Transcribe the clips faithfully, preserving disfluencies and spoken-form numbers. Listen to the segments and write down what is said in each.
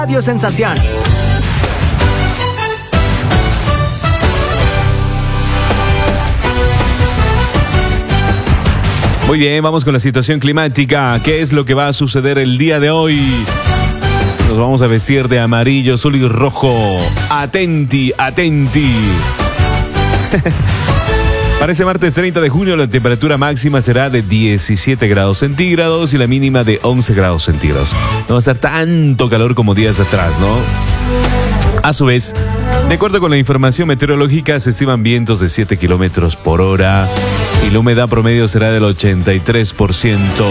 Radio Sensación. Muy bien, vamos con la situación climática. ¿Qué es lo que va a suceder el día de hoy? Nos vamos a vestir de amarillo, azul y rojo. Atenti, atenti. Para este martes treinta de junio la temperatura máxima será de diecisiete grados centígrados y la mínima de once grados centígrados. No va a estar tanto calor como días atrás, ¿no? A su vez, de acuerdo con la información meteorológica, se estiman vientos de siete kilómetros por hora y la humedad promedio será del ochenta y tres por ciento.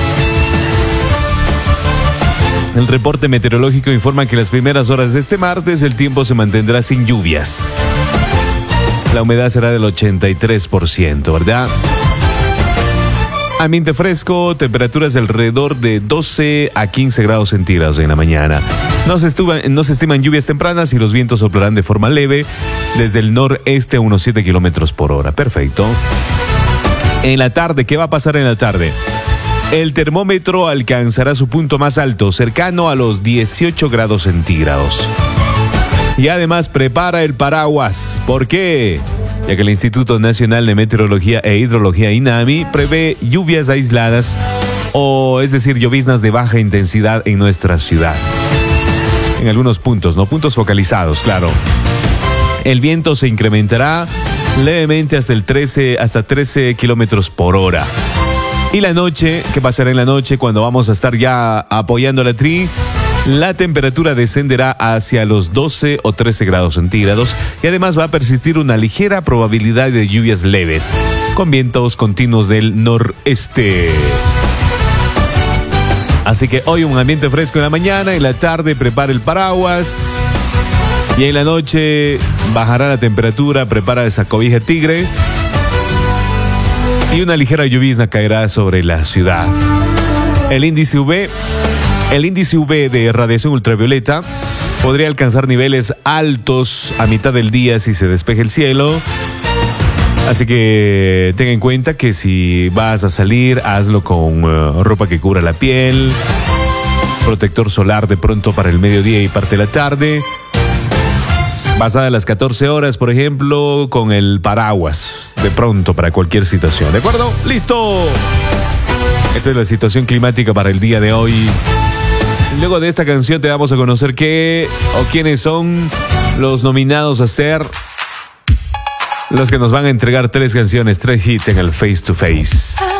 El reporte meteorológico informa que en las primeras horas de este martes el tiempo se mantendrá sin lluvias. La humedad será del ochenta y tres por ciento, ¿verdad? Ambiente fresco, temperaturas de alrededor de doce a quince grados centígrados en la mañana. No se, estuva, no se estiman lluvias tempranas y los vientos soplarán de forma leve desde el noreste a unos siete kilómetros por hora. Perfecto. En la tarde, ¿qué va a pasar en la tarde? El termómetro alcanzará su punto más alto, cercano a los dieciocho grados centígrados. Y además prepara el paraguas. ¿Por qué? Ya que el Instituto Nacional de Meteorología e Hidrología INAMI prevé lluvias aisladas, o es decir, lloviznas de baja intensidad en nuestra ciudad. En algunos puntos, ¿no? Puntos focalizados, claro. El viento se incrementará levemente hasta el trece, hasta trece kilómetros por hora. Y la noche, ¿qué pasará en la noche cuando vamos a estar ya apoyando la tri? La temperatura descenderá hacia los doce o trece grados centígrados y además va a persistir una ligera probabilidad de lluvias leves, con vientos continuos del noreste. Así que hoy un ambiente fresco en la mañana, en la tarde prepara el paraguas y en la noche bajará la temperatura, prepara esa cobija tigre y una ligera llovizna caerá sobre la ciudad. El índice U V... El índice U V de radiación ultravioleta podría alcanzar niveles altos a mitad del día si se despeja el cielo. Así que ten en cuenta que si vas a salir, hazlo con uh, ropa que cubra la piel, protector solar de pronto para el mediodía y parte de la tarde. Pasada las catorce horas, por ejemplo, con el paraguas de pronto para cualquier situación. ¿De acuerdo? ¡Listo! Esta es la situación climática para el día de hoy. Luego de esta canción te damos a conocer qué o quiénes son los nominados a ser los que nos van a entregar tres canciones, tres hits en el Face to Face.